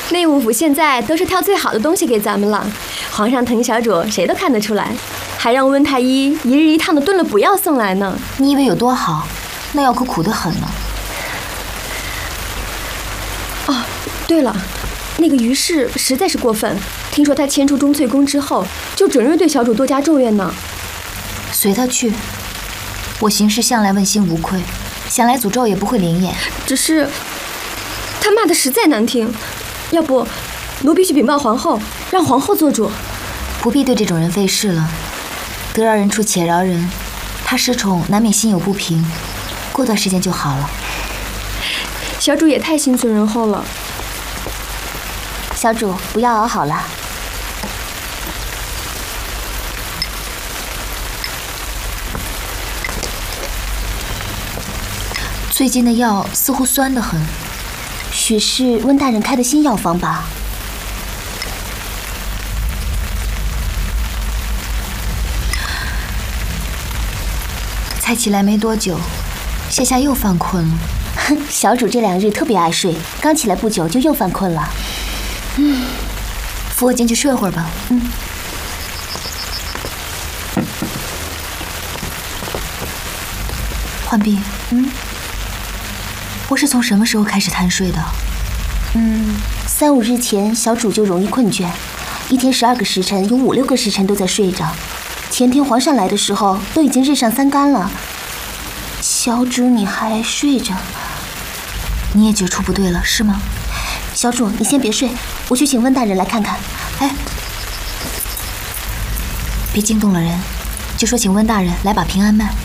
内务府现在都是挑最好的东西给咱们了，皇上疼小主，谁都看得出来，还让温太医一日一趟的炖了补药送来呢。 你以为有多好？那药可苦得很呢。 哦，对了，那个于氏实在是过分，听说他迁出钟粹宫之后，就准瑞对小主多加重怨呢。 随他去，我行事向来问心无愧，想来诅咒也不会灵验。 只是他骂得实在难听，要不奴婢去禀报皇后，让皇后做主。 不必对这种人费事了，得饶人处且饶人，他失宠难免心有不平，过段时间就好了。 小主也太心存仁厚了。 小主不要熬好了。最近的药似乎酸得很，许是温大人开的新药方吧？才起来没多久，夏夏又犯困了。小主这2日特别爱睡，刚起来不久就又犯困了。扶我进去睡会儿吧。浣碧，我是从什么时候开始贪睡的？3、5日前，小主就容易困倦，一天12个时辰，有5、6个时辰都在睡着。前天皇上来的时候，都已经日上3竿了。小主，你还睡着？你也觉出不对了，是吗？小主，你先别睡，我去请温大人来看看。哎，别惊动了人，就说请温大人来把平安脉。